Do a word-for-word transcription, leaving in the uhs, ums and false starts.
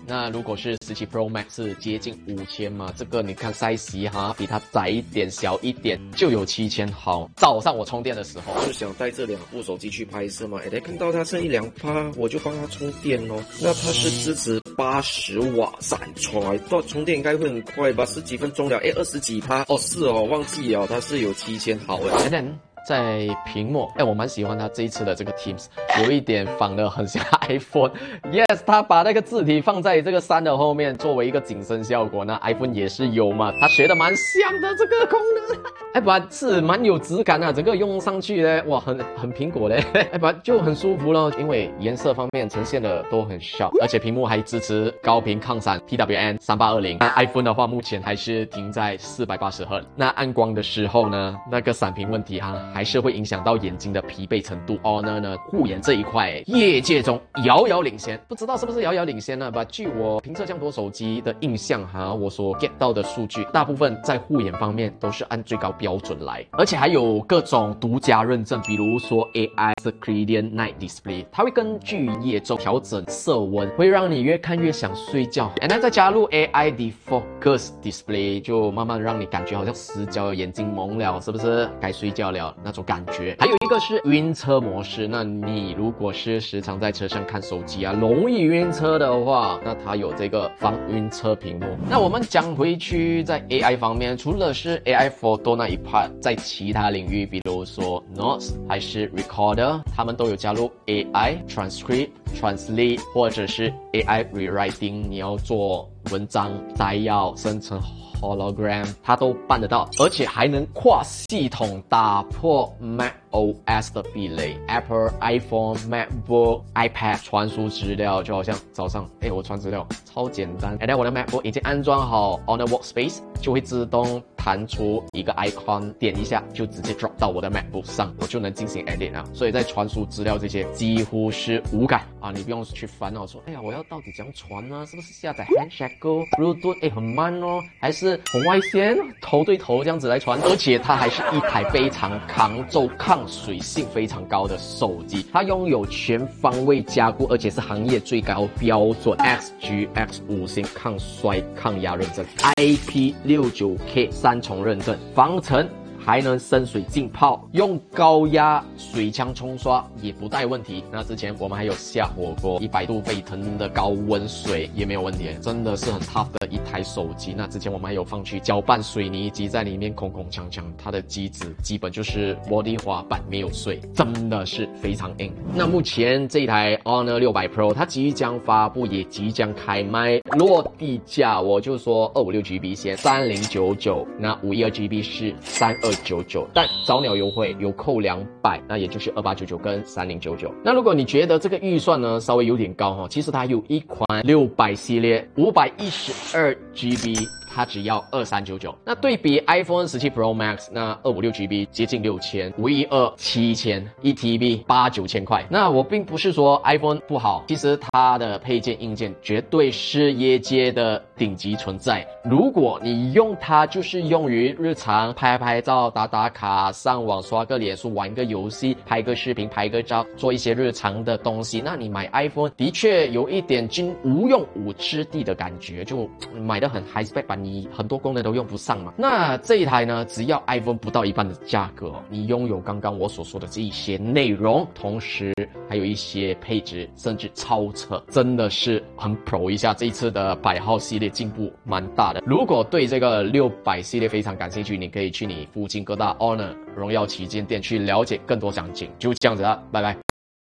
那如果是十七 Pro Max 是接近五千嘛，这个你看 size 哈，比它窄一点、小一点就有七千毫。早上我充电的时候， 就想带这两部手机去拍摄嘛，哎，看到它剩一两趴，我就帮它充电哦。那它是支持八十瓦闪传，到充电应该会很快吧，十几分钟了，哎，二十几趴，哦是哦，忘记了，它是有七千毫的。 在屏幕，哎，我蛮喜欢它这一次的这个 Teams， 有一点仿的很像 iPhone。Yes， 它把那个字体放在这个三的后面，作为一个景深效果。那 iPhone 也是有嘛，它学的蛮像的这个功能，哎，把是蛮有质感啊，整个用上去呢，哇，很很苹果嘞，哎，把就很舒服咯，因为颜色方面呈现的都很 sharp， 而且屏幕还支持高频抗闪 T W N 三八二零。那 iPhone 的话，目前还是停在四百八十赫兹。那暗光的时候呢，那个闪屏问题哈、啊。还是会影响到眼睛的疲惫程度。Honor 呢，护眼这一块，业界中遥遥领先，不知道是不是遥遥领先呢？吧，据我评测这样多手机的印象哈，我所 get 到的数据，大部分在护眼方面都是按最高标准来，而且还有各种独家认证，比如说 A I Circadian Night Display， 它会根据夜中调整色温，会让你越看越想睡觉。然后再加入 A I Defocus Display， 就慢慢让你感觉好像死角，眼睛蒙了，是不是该睡觉了？那种感觉。还有一个是晕车模式，那你如果是时常在车上看手机啊，容易晕车的话，那它有这个防晕车屏幕。那我们讲回去，在 A I 方面，除了是 A I Photo 那一 part， 在其他领域，比如说 Notes 还是 Recorder， 他们都有加入 A I Transcript、Translate 或者是 A I Rewriting， 你要做文章摘要、生成hologram， 它都办得到，而且还能跨系统打破 macOS 的壁垒。Apple、iPhone、MacBook、iPad 传输资料，就好像早上，哎，我传资料超简单。哎，我的 MacBook 已经安装好 Honor Workspace， 就会自动弹出一个 icon， 点一下就直接 drop 到我的 MacBook 上，我就能进行 edit 了。所以在传输资料这些几乎是无感啊，你不用去烦恼说，哎呀，我要到底怎样传呢？是不是下载 Handshake、Bluetooth， 哎，很慢哦，还是红外线头对头这样子来传？而且它还是一台非常抗皱、抗水性非常高的手机，它拥有全方位加固，而且是行业最高标准 X G X 五星抗衰抗压认证 ，I P 六十九 K 三重认证，防尘。还能深水浸泡，用高压水枪冲刷也不带问题。那之前我们还有下火锅一百度沸腾的高温水也没有问题，真的是很 tough 的一台手机。那之前我们还有放去搅拌水泥机在里面空空锵锵，它的机子基本就是玻璃滑板没有碎，真的是非常硬。那目前这一台 Honor 六百 Pro 它即将发布，也即将开卖，落地价我就说二五六 G B 先三零九九，那五一二 G B 是三二九九，但早鸟优惠有扣两百，那也就是二八九九跟三零九九。那如果你觉得这个预算呢稍微有点高哈，其实它有一款六百系列五百一十二 G B。它只要二三九九，那对比 iPhone 十七 Pro Max 那二五六 G B 接近六千，五一二七千，一 T B 八九千块。那我并不是说 iPhone 不好，其实它的配件硬件绝对是业界的顶级存在。如果你用它就是用于日常拍拍照、打打卡、上网刷个脸书、玩个游戏、拍个视频、拍个照，做一些日常的东西，那你买 iPhone 的确有一点均无用武之地的感觉，就买得很 high spec 版。你很多功能都用不上嘛。那这一台呢，只要 iPhone 不到一半的价格，你拥有刚刚我所说的这一些内容，同时还有一些配置，甚至超车，真的是很 pro 一下。这一次的百号系列进步蛮大的。如果对这个六百系列非常感兴趣，你可以去你附近各大 Honor 荣耀旗舰店去了解更多详情。就这样子啦，拜拜。